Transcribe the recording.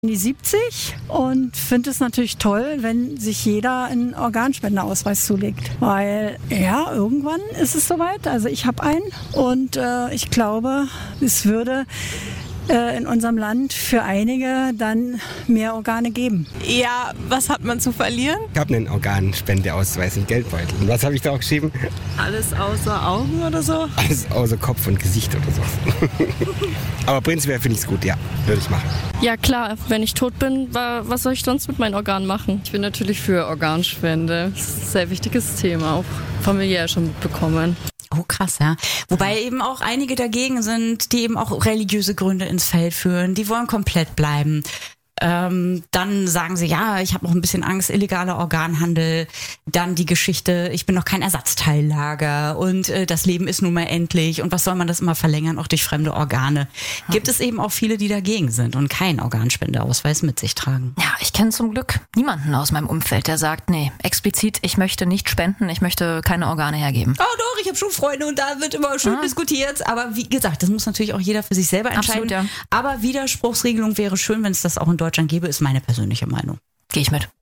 die 70 und finde es natürlich toll, wenn sich jeder einen Organspendeausweis zulegt. Weil, ja, irgendwann ist es soweit. Also ich habe einen und ich glaube, es würde in unserem Land für einige dann mehr Organe geben. Ja, was hat man zu verlieren? Ich habe einen Organspendeausweis im Geldbeutel. Und was habe ich da auch geschrieben? Alles außer Augen oder so? Alles außer Kopf und Gesicht oder so. Aber prinzipiell finde ich es gut, ja, würde ich machen. Ja klar, wenn ich tot bin, was soll ich sonst mit meinen Organen machen? Ich bin natürlich für Organspende. Das ist ein sehr wichtiges Thema, auch familiär schon mitbekommen. Oh, krass, ja. Wobei eben auch einige dagegen sind, die eben auch religiöse Gründe ins Feld führen. Die wollen komplett bleiben. Dann sagen sie, ja, ich habe noch ein bisschen Angst, illegaler Organhandel. Dann die Geschichte, ich bin noch kein Ersatzteillager und das Leben ist nun mal endlich. Und was soll man das immer verlängern, auch durch fremde Organe? Gibt es eben auch viele, die dagegen sind und keinen Organspendeausweis mit sich tragen. Ja, ich kenne zum Glück niemanden aus meinem Umfeld, der sagt, nee, explizit, ich möchte nicht spenden, ich möchte keine Organe hergeben. Oh doch, ich habe schon Freunde und da wird immer schön diskutiert. Aber wie gesagt, das muss natürlich auch jeder für sich selber entscheiden. Absolut, ja. Aber Widerspruchsregelung wäre schön, wenn es das auch in Deutschland gäbe, ist meine persönliche Meinung. Gehe ich mit.